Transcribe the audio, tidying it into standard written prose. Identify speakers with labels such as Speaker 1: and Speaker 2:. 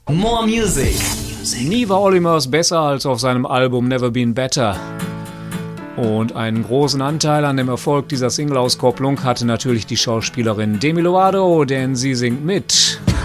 Speaker 1: More Music.
Speaker 2: Nie war Olly Murs besser als auf seinem Album Never Been Better. Und einen großen Anteil an dem Erfolg dieser Single-Auskopplung hatte natürlich die Schauspielerin Demi Lovato, denn sie singt mit.